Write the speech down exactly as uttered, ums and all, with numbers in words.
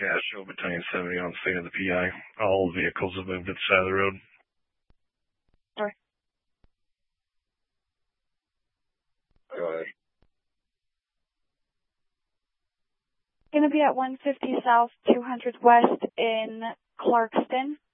Cash, show battalion seventy on scene of the P I. All vehicles have moved to the side of the road. Sorry. Go ahead. Going to be at one fifty South, two hundred West in Clarkston.